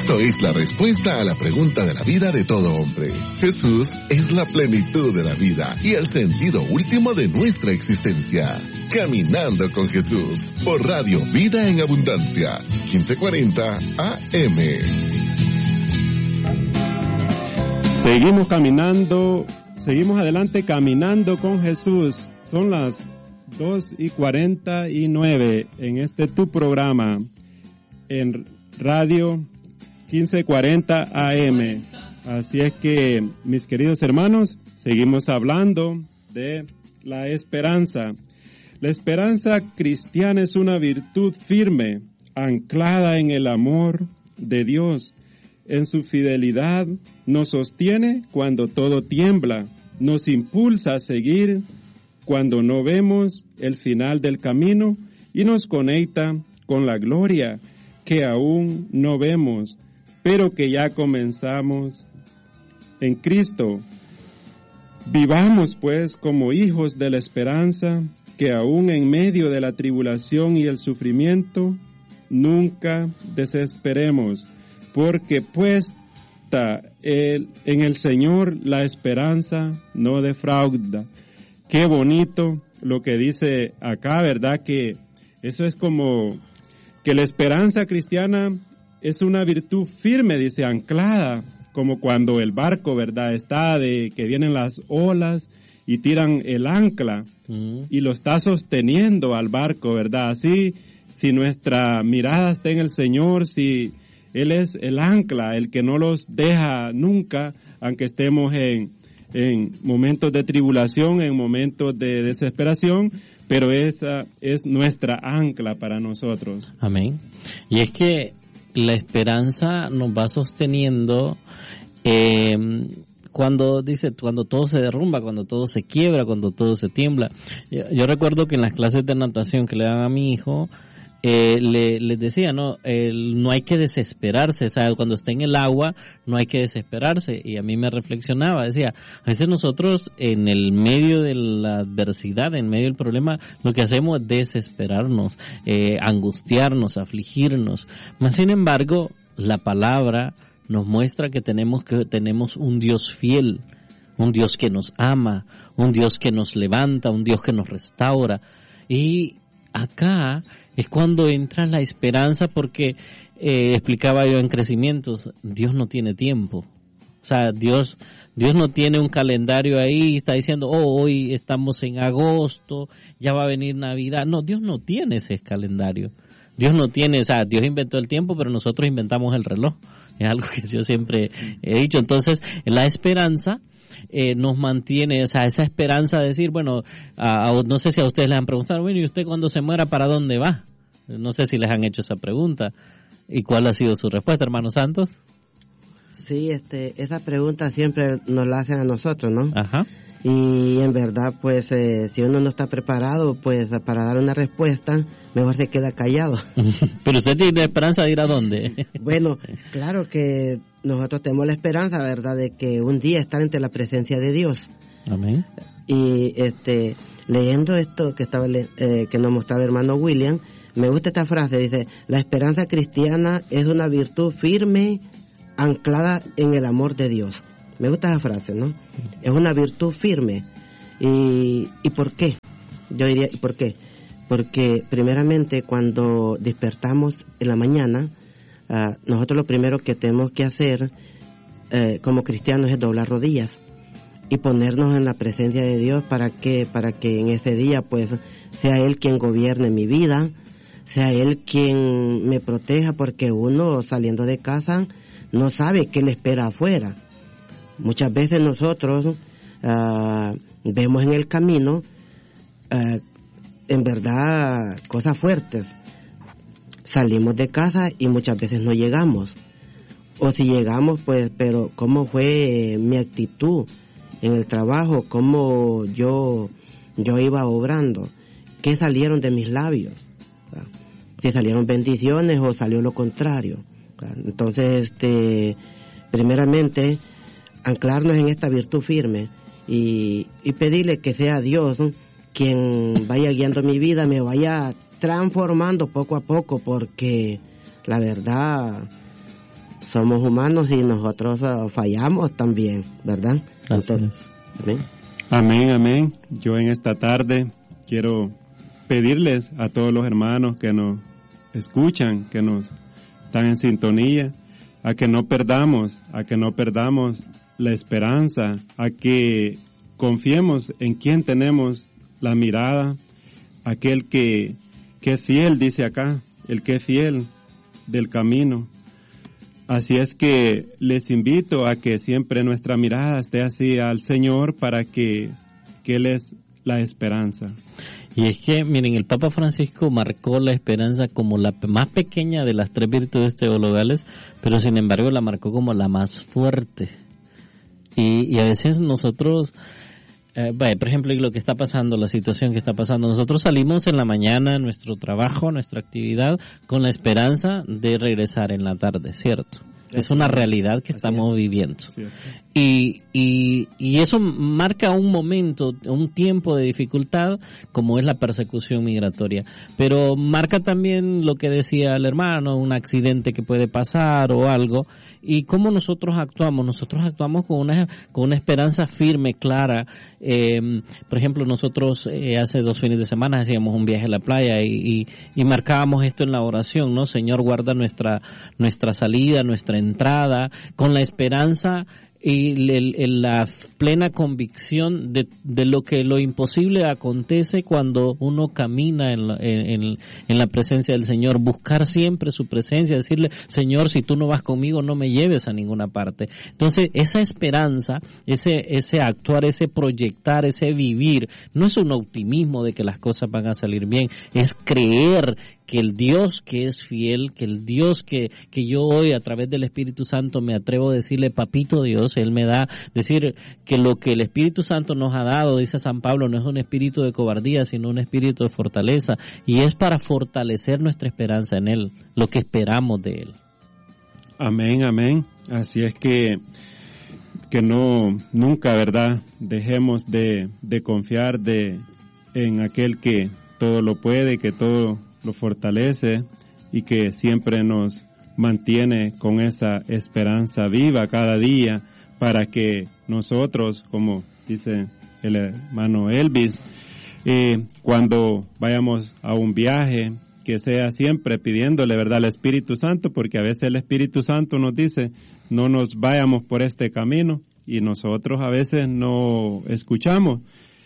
Cristo es la respuesta a la pregunta de la vida de todo hombre. Jesús es la plenitud de la vida y el sentido último de nuestra existencia. Caminando con Jesús, por Radio Vida en Abundancia, 1540 AM. Seguimos adelante caminando con Jesús. Son las 2:49 en este tu programa en Radio 1540 AM. Así es que, mis queridos hermanos, seguimos hablando de la esperanza. La esperanza cristiana es una virtud firme, anclada en el amor de Dios. En su fidelidad nos sostiene cuando todo tiembla, nos impulsa a seguir cuando no vemos el final del camino y nos conecta con la gloria que aún no vemos, pero que ya comenzamos en Cristo. Vivamos pues como hijos de la esperanza, que aún en medio de la tribulación y el sufrimiento, nunca desesperemos, porque puesta en el Señor la esperanza no defrauda. Qué bonito lo que dice acá, ¿verdad? Que eso es como que la esperanza cristiana es una virtud firme, dice, anclada, como cuando el barco, ¿verdad? Está que vienen las olas y tiran el ancla y lo está sosteniendo al barco, ¿verdad? Así, si nuestra mirada está en el Señor, si Él es el ancla, el que no los deja nunca, aunque estemos en momentos de tribulación, en momentos de desesperación, pero esa es nuestra ancla para nosotros. Amén. Y es que la esperanza nos va sosteniendo cuando todo se derrumba, cuando todo se quiebra, cuando todo se tiembla. Yo recuerdo que en las clases de natación que le dan a mi hijo, les decía, no hay que desesperarse, o sea, cuando está en el agua no hay que desesperarse, y a mí me reflexionaba, decía, a veces nosotros en el medio de la adversidad, en medio del problema, lo que hacemos es desesperarnos, angustiarnos, afligirnos, mas sin embargo, la palabra nos muestra que tenemos un Dios fiel, un Dios que nos ama, un Dios que nos levanta, un Dios que nos restaura, y acá es cuando entra la esperanza, porque explicaba yo en Crecimientos, Dios no tiene tiempo. O sea, Dios no tiene un calendario ahí, está diciendo, hoy estamos en agosto, ya va a venir Navidad. No, Dios no tiene ese calendario. Dios inventó el tiempo, pero nosotros inventamos el reloj. Es algo que yo siempre he dicho. Entonces, la esperanza nos mantiene, o sea, esa esperanza de decir, bueno, no sé si a ustedes les han preguntado, bueno, ¿y usted cuando se muera para dónde va? No sé si les han hecho esa pregunta. ¿Y cuál ha sido su respuesta, hermano Santos? Sí, esa pregunta siempre nos la hacen a nosotros, ¿no? Ajá. Y en verdad, pues, si uno no está preparado, pues, para dar una respuesta, mejor se queda callado. Pero usted tiene esperanza de ir a dónde. Bueno, claro que nosotros tenemos la esperanza, ¿verdad?, de que un día estar ante la presencia de Dios. Amén. Y leyendo esto que nos mostraba el hermano William, me gusta esta frase, dice, la esperanza cristiana es una virtud firme, anclada en el amor de Dios. Me gusta esa frase, ¿no? Es una virtud firme. ¿Y por qué? Yo diría, ¿y por qué? Porque primeramente cuando despertamos en la mañana, nosotros lo primero que tenemos que hacer como cristianos es doblar rodillas y ponernos en la presencia de Dios para que en ese día pues sea Él quien gobierne mi vida, sea Él quien me proteja, porque uno saliendo de casa no sabe qué le espera afuera. Muchas veces nosotros vemos en el camino en verdad cosas fuertes. Salimos de casa y muchas veces no llegamos. O si llegamos, pues, pero ¿cómo fue mi actitud en el trabajo? ¿Cómo yo iba obrando? ¿Qué salieron de mis labios? Si salieron bendiciones o salió lo contrario. Entonces, primeramente, anclarnos en esta virtud firme y pedirle que sea Dios quien vaya guiando mi vida, me vaya transformando poco a poco, porque la verdad, somos humanos y nosotros fallamos también, ¿verdad? Entonces, amén. Amén, amén. Yo en esta tarde quiero pedirles a todos los hermanos que nos escuchan, que nos están en sintonía, a que no perdamos la esperanza, a que confiemos en quien tenemos la mirada, aquel que es fiel, dice acá, el que es fiel del camino. Así es que les invito a que siempre nuestra mirada esté así al Señor para que Él es la esperanza. Y es que, miren, el Papa Francisco marcó la esperanza como la más pequeña de las 3 virtudes teologales, pero sin embargo la marcó como la más fuerte. Y a veces nosotros, por ejemplo, lo que está pasando, la situación que está pasando, nosotros salimos en la mañana, nuestro trabajo, nuestra actividad, con la esperanza de regresar en la tarde, ¿cierto? Es una realidad que estamos viviendo. Y eso marca un momento, un tiempo de dificultad, como es la persecución migratoria. Pero marca también lo que decía el hermano, un accidente que puede pasar o algo. ¿Y cómo nosotros actuamos? Nosotros actuamos con una esperanza firme, clara. Por ejemplo, nosotros hace 2 fines de semana hacíamos un viaje a la playa y marcábamos esto en la oración, ¿no? Señor, guarda nuestra salida, nuestra entrada, con la esperanza y la plena convicción de lo imposible acontece cuando uno camina en la presencia del Señor, buscar siempre su presencia, decirle, Señor, si tú no vas conmigo, no me lleves a ninguna parte. Entonces, esa esperanza, ese actuar, ese proyectar, ese vivir, no es un optimismo de que las cosas van a salir bien, es creer que el Dios que es fiel, que el Dios que yo hoy a través del Espíritu Santo me atrevo a decirle, papito Dios, Él me da, decir que lo que el Espíritu Santo nos ha dado, dice San Pablo, no es un espíritu de cobardía, sino un espíritu de fortaleza, y es para fortalecer nuestra esperanza en Él, lo que esperamos de Él. Amén, amén. Así es que nunca, ¿verdad?, dejemos de confiar en aquel que todo lo puede, que todo lo fortalece y que siempre nos mantiene con esa esperanza viva cada día para que nosotros, como dice el hermano Elvis, cuando vayamos a un viaje, que sea siempre pidiéndole, ¿verdad?, al Espíritu Santo, porque a veces el Espíritu Santo nos dice, no nos vayamos por este camino, y nosotros a veces no escuchamos,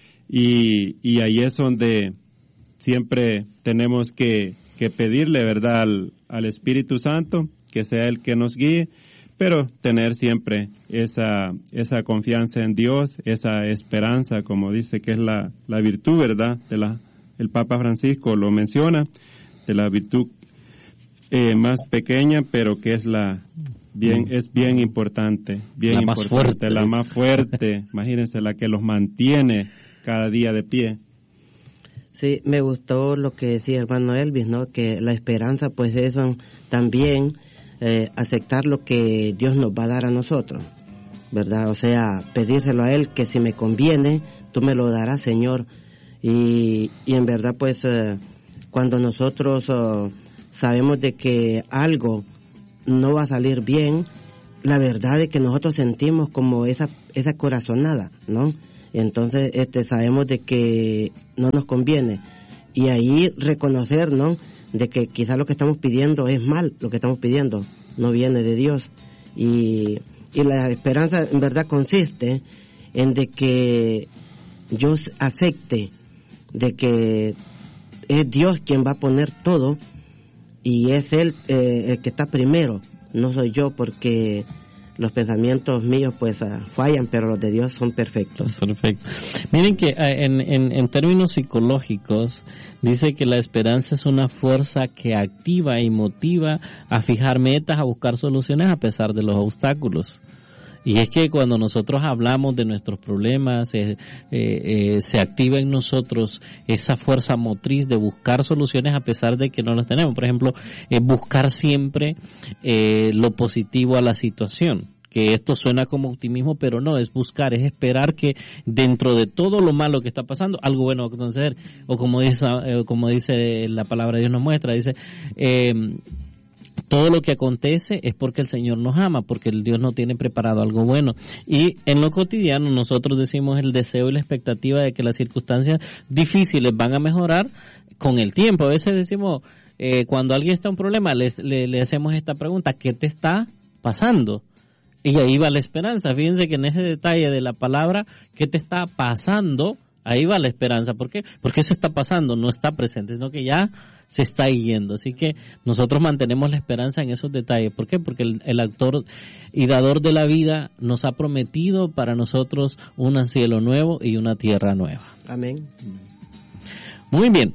y ahí es donde siempre tenemos que pedirle, ¿verdad?, al Espíritu Santo, que sea el que nos guíe, pero tener siempre esa confianza en Dios, esa esperanza, como dice que es la virtud, ¿verdad?, el Papa Francisco lo menciona, de la virtud más pequeña, pero que es es bien importante, bien importante, la más fuerte, imagínense, la que los mantiene cada día de pie. Sí, me gustó lo que decía hermano Elvis, ¿no? Que la esperanza, pues, es también aceptar lo que Dios nos va a dar a nosotros, ¿verdad? O sea, pedírselo a Él, que si me conviene, tú me lo darás, Señor. Y en verdad, pues, cuando nosotros sabemos de que algo no va a salir bien, la verdad es que nosotros sentimos como esa corazonada, ¿no? Entonces, sabemos de que no nos conviene. Y ahí reconocer, ¿no?, de que quizás lo que estamos pidiendo es mal, lo que estamos pidiendo no viene de Dios. Y la esperanza en verdad consiste en de que yo acepte de que es Dios quien va a poner todo y es Él el que está primero, no soy yo, porque los pensamientos míos pues fallan, pero los de Dios son perfectos. Perfecto. Miren que en términos psicológicos dice que la esperanza es una fuerza que activa y motiva a fijar metas, a buscar soluciones a pesar de los obstáculos. Y es que cuando nosotros hablamos de nuestros problemas, se activa en nosotros esa fuerza motriz de buscar soluciones a pesar de que no las tenemos. Por ejemplo, buscar siempre lo positivo a la situación. Que esto suena como optimismo, pero no, es buscar, es esperar que dentro de todo lo malo que está pasando, algo bueno va a acontecer. O como dice la palabra de Dios nos muestra, dice... todo lo que acontece es porque el Señor nos ama, porque el Dios no tiene preparado algo bueno. Y en lo cotidiano nosotros decimos el deseo y la expectativa de que las circunstancias difíciles van a mejorar con el tiempo. A veces decimos, cuando alguien está en un problema, le hacemos esta pregunta: ¿qué te está pasando? Y ahí va la esperanza. Fíjense que en ese detalle de la palabra, ¿qué te está pasando? Ahí va la esperanza. ¿Por qué? Porque eso está pasando, no está presente, sino que ya se está yendo. Así que nosotros mantenemos la esperanza en esos detalles. ¿Por qué? Porque el autor y dador de la vida nos ha prometido para nosotros un cielo nuevo y una tierra nueva. Amén. Muy bien.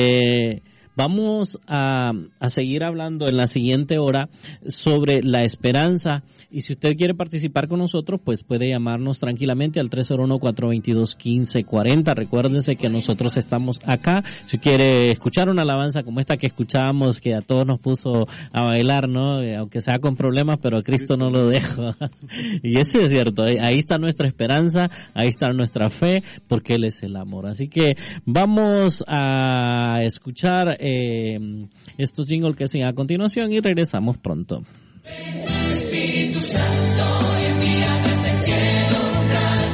Vamos a seguir hablando en la siguiente hora sobre la esperanza. Y si usted quiere participar con nosotros, pues puede llamarnos tranquilamente al 301-422-1540. Recuérdense que nosotros estamos acá. Si quiere escuchar una alabanza como esta que escuchábamos, que a todos nos puso a bailar, ¿no? Aunque sea con problemas, pero a Cristo no lo dejo. Y eso es cierto. Ahí está nuestra esperanza, ahí está nuestra fe, porque Él es el amor. Así que vamos a escuchar estos jingles que siguen a continuación y regresamos pronto. Espíritu Santo, envíame del cielo un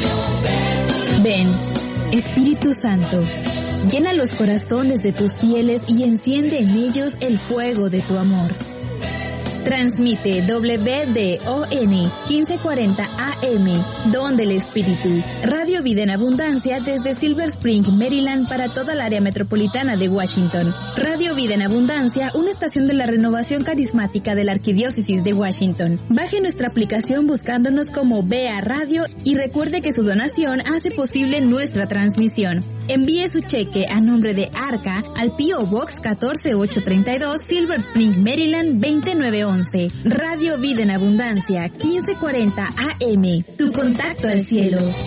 rayo. Ven, Espíritu Santo, llena los corazones de tus fieles y enciende en ellos el fuego de tu amor. Transmite WDON 1540 AM, Don del Espíritu, Radio Vida en Abundancia desde Silver Spring, Maryland, para toda el área metropolitana de Washington. Radio Vida en Abundancia, una estación de la renovación carismática de la Arquidiócesis de Washington. Baje nuestra aplicación buscándonos como BA Radio y recuerde que su donación hace posible nuestra transmisión. Envíe su cheque a nombre de Arca al P.O. Box 14832, Silver Spring, Maryland 20911. Radio Vida en Abundancia 1540 AM. Tu contacto al cielo.